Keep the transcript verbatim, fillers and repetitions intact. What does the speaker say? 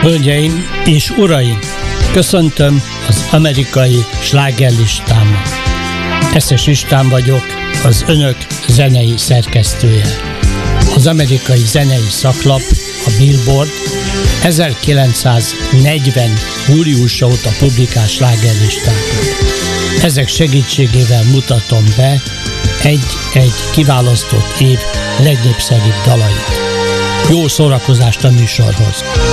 Hölgyeim és uraim, köszöntöm az amerikai slágerlistámon. Eszes István vagyok, az önök zenei szerkesztője. Az amerikai zenei szaklap, a Billboard ezerkilencszáznegyven júliusa óta publikál slágerlistákat. Ezek segítségével mutatom be egy-egy kiválasztott év legnépszerűbb dalait. Jó szórakozást a műsorhoz!